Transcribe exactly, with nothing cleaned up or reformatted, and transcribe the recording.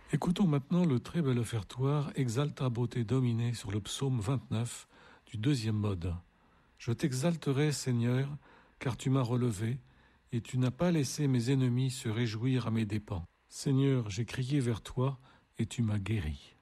Écoutons maintenant le très bel offertoire Exalta Bote Domine sur le psaume vingt-neuf du deuxième mode. Je t'exalterai, Seigneur, car tu m'as relevé, et tu n'as pas laissé mes ennemis se réjouir à mes dépens. Seigneur, j'ai crié vers toi, et tu m'as guéri.